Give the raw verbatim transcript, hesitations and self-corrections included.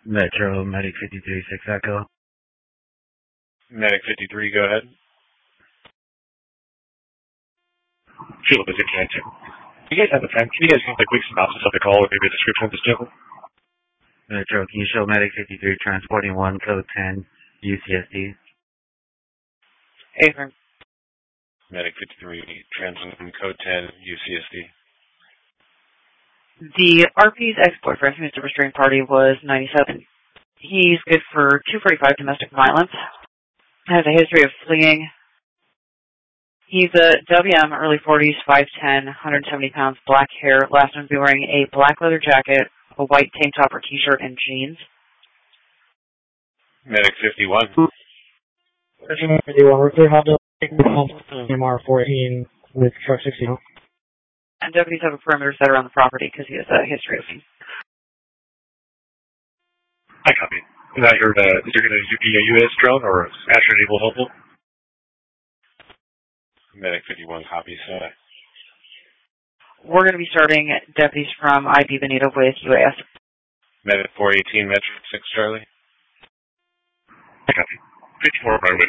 Metro, Medic fifty-three, six Echo. Medic fifty-three, go ahead. Field is attention. Do you guys have a time? Can you guys have a quick synopsis of the call or maybe a description of this vehicle? Metro, can you show Medic fifty-three transporting one code ten U C S D? Affirm. Medic fifty-three transporting code ten U C S D. The R P's ex-boyfriend who's the restrained party was ninety-seven. He's good for two forty-five domestic violence. Has a history of fleeing. He's a W M, early forties, five ten, one hundred seventy pounds, black hair. Last known to be wearing a black leather jacket, a white tank top or t-shirt, and jeans. Medic fifty-one. fifty-one, we're clear Honda M R fourteen with truck sixty. And deputies have a perimeter set around the property because he has a history of fleeing. I copy. Is that your, uh, is there going to be a U S drone or Astro Naval helpful? Medic fifty-one copies. Uh, We're going to be starting deputies from I B Bonito with U A S. Medic four eighteen, Metro six Charlie. I copy. fifty-four right away.